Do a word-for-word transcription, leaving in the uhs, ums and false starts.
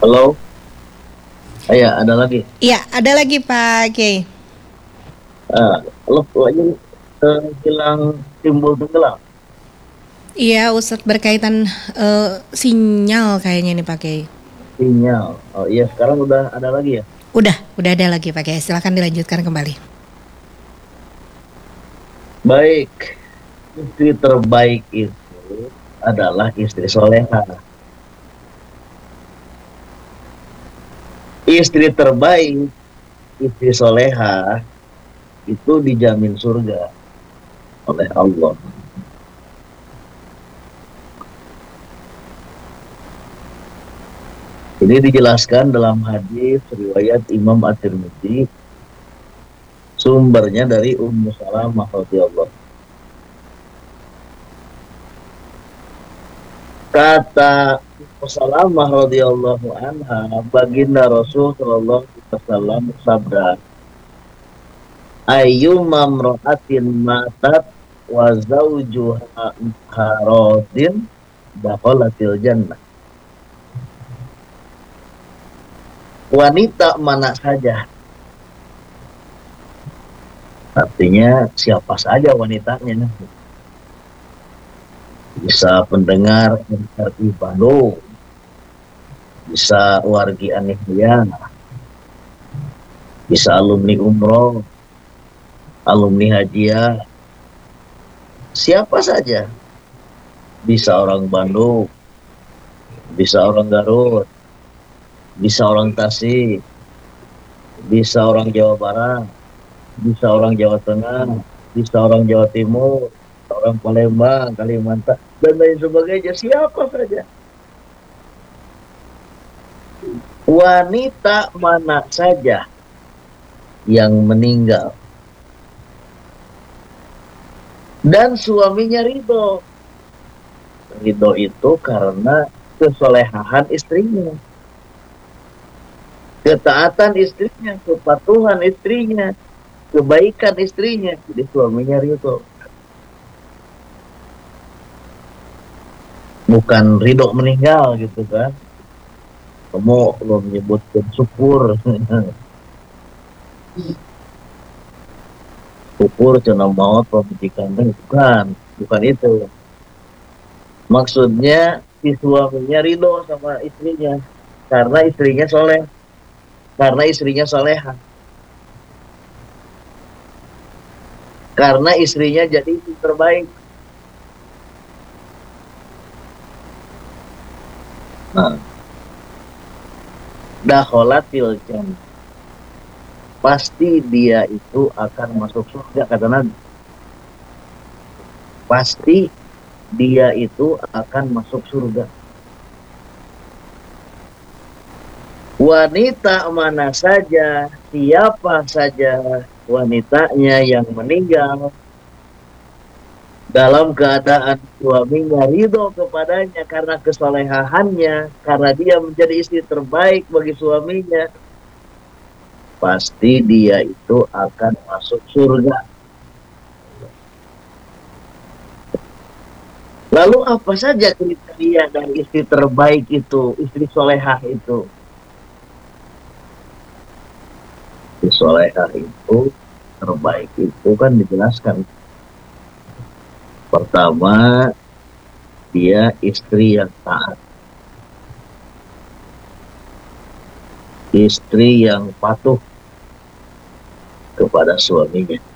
Halo, ya ada lagi. Iya, ada lagi Pak Kiai. Ah, halo, ini eh, hilang timbul tenggelam. Iya, Ustadz berkaitan eh, sinyal kayaknya nih Pak Kiai. Sinyal. Oh iya, sekarang udah ada lagi ya. Udah, udah ada lagi Pak Kiai. Silahkan dilanjutkan kembali. Baik, istri terbaik itu adalah istri soleha. Istri terbaik, istri soleha itu dijamin surga oleh Allah. Ini dijelaskan dalam hadis riwayat Imam At-Tirmidzi, sumbernya dari Ummu Salamah radhiyallahu. Kata Ummu Salamah radhiyallahu anha, baginda Rasul sallallahu alaihi wasallam bersabda, ayyuma imra'atin matat wa zawjuha haradin dakhalatil jannah. Wanita mana saja, artinya siapa saja wanitanya, bisa pendengar M R I Bandung, bisa wargi Anihya, bisa alumni umroh, alumni hajiah, siapa saja, bisa orang Bandung, bisa orang Garut, bisa orang Tasik, bisa orang Jawa Barat, bisa orang Jawa Tengah, bisa orang Jawa Timur, orang Palembang, Kalimantan, dan lain sebagainya, siapa saja. Wanita mana saja yang meninggal dan suaminya ridho. Ridho itu karena kesolehan istrinya, ketaatan istrinya, kepatuhan istrinya, kebaikan istrinya. Jadi suaminya ridho. Bukan ridho meninggal gitu kan. Kamu belum menyebutkan syukur. Syukur cina maut pemicikan bukan. Bukan itu. Maksudnya si suaminya ridho sama istrinya. Karena istrinya soleh. Karena istrinya soleha. Karena istrinya jadi istri terbaik. Nah, dakholatil jannah, pasti dia itu akan masuk surga, kata Nabi. Pasti dia itu akan masuk surga. Wanita mana saja, siapa saja wanitanya yang meninggal dalam keadaan suaminya ridho kepadanya karena kesolehahannya, karena dia menjadi istri terbaik bagi suaminya, pasti dia itu akan masuk surga. Lalu apa saja kriteria dari istri terbaik itu, istri solehah itu? Istri solehah itu, terbaik itu kan dijelaskan. Pertama, dia istri yang taat, istri yang patuh kepada suaminya.